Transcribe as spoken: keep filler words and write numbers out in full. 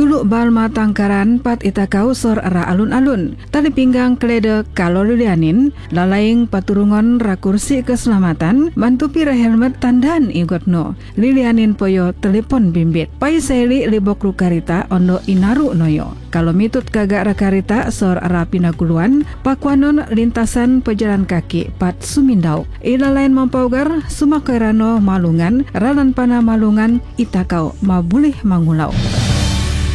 Tuluk balma tangkaran pat ita kau sor ara alun-alun. Tali pinggang klede kalorianin, lalaing paturungan rakursi keselamatan, bantu pira helmet tandan igotno. Lilianin poyo telepon bimbit. Pai seli libok lukarita ondo inaru noyo. Kalau mitut kagak rakarita sor ara pinaguluan, pakwanon lintasan pejalan kaki pat Sumindau. Ila lain mampaugar Sumakerano Malungan, Ralan Pana Malungan, ita kau mabulih mangulau.